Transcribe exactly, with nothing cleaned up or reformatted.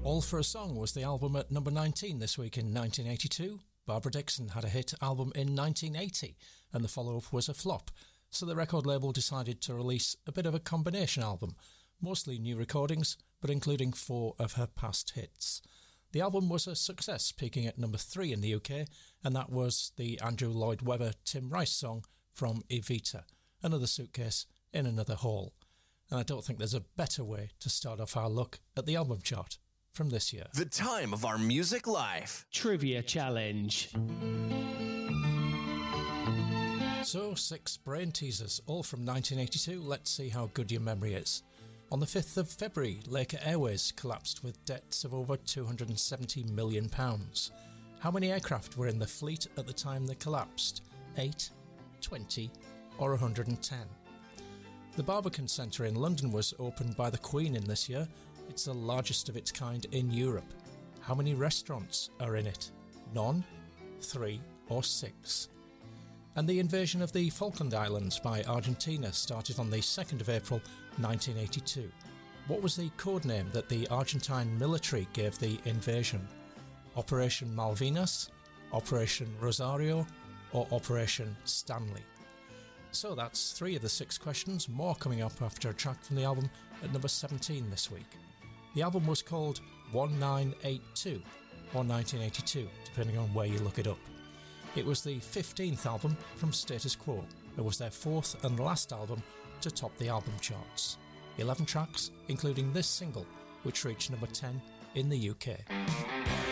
All for a Song was the album at number nineteen this week in nineteen eighty-two. Barbara Dickson had a hit album in nineteen eighty, and the follow-up was a flop, so the record label decided to release a bit of a combination album, mostly new recordings, but including four of her past hits. The album was a success, peaking at number three in the U K, and that was the Andrew Lloyd Webber Tim Rice song from Evita, Another Suitcase in Another Hole. And I don't think there's a better way to start off our look at the album chart from this year. The time of our music life. Trivia Challenge. So, six brain teasers, all from nineteen eighty-two. Let's see how good your memory is. On the fifth of February, Laker Airways collapsed with debts of over two hundred seventy million pounds. How many aircraft were in the fleet at the time they collapsed? eight, twenty or one hundred ten? The Barbican Centre in London was opened by the Queen in this year. It's the largest of its kind in Europe. How many restaurants are in it? None, three or six? And the invasion of the Falkland Islands by Argentina started on the second of April nineteen eighty-two. What was the code name that the Argentine military gave the invasion? Operation Malvinas, Operation Rosario, or Operation Stanley? So that's three of the six questions, more coming up after a track from the album at number seventeen this week. The album was called nineteen eighty-two or nineteen eighty-two, depending on where you look it up. It was the fifteenth album from Status Quo. It was their fourth and last album to top the album charts. eleven tracks, including this single, which reached number ten in the U K.